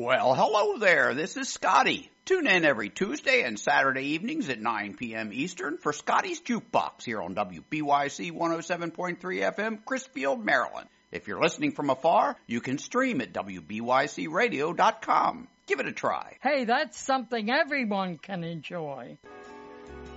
Well, hello there. This is Scotty. Tune in every Tuesday and Saturday evenings at 9 p.m. Eastern for Scotty's Jukebox here on WBYC 107.3 FM, Chrisfield, Maryland. If you're listening from afar, you can stream at WBYCRadio.com. Give it a try. Hey, that's something everyone can enjoy.